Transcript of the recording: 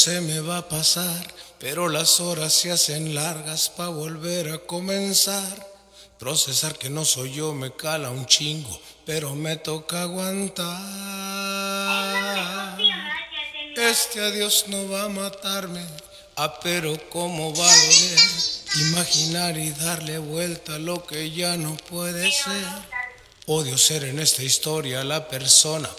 Se me va a pasar, pero las horas se hacen largas pa' volver a comenzar. Procesar que no soy yo me cala un chingo, pero me toca aguantar. Este adiós no va a matarme, pero cómo va a doler. Imaginar y darle vuelta a lo que ya no puede ser. Odio ser en esta historia la persona